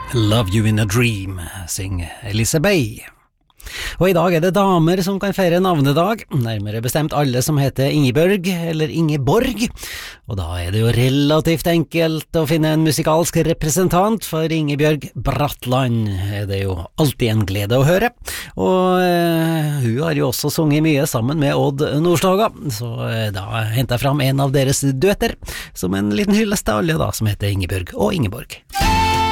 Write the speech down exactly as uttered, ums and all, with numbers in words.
Love You in a Dream, synger Elise Bay. Og i dag er det damer som kan feire navnedag, nærmere bestemt alle som heter Ingebjørg eller Ingeborg, og da er det jo relativt enkelt å finne en musikalsk representant, for Ingebjørg Bratland er det jo alltid en glede å høre, og øh, hun har jo også sunget mye sammen med Odd Nordstoga, så øh, da henter jeg fram en av deres duetter, som en liten hyllest til alle da, som heter Ingebjørg og Ingeborg.